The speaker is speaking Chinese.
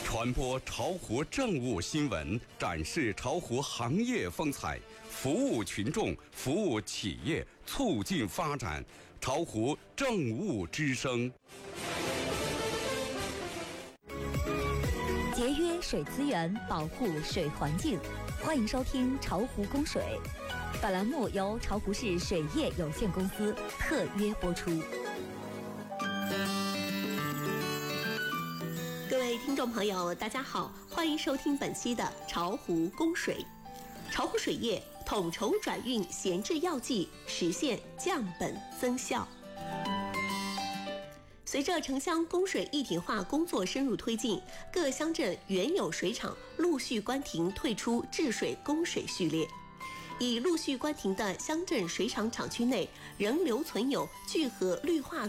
传播巢湖政务新闻，展示巢湖行业风采，服务群众，服务企业，促进发展。巢湖政务之声。 节约水资源，保护水环境。欢迎收听巢湖供水。本栏目由巢湖市水业有限公司特约播出。 各位听众朋友，大家好，欢迎收听本期的巢湖供水。巢湖水业统筹转运闲置药剂，实现降本增效。随着城乡供水一体化工作深入推进，各乡镇原有水厂陆续关停退出治水供水序列。已陆续关停的乡镇水厂厂区内，仍留存有聚合氯化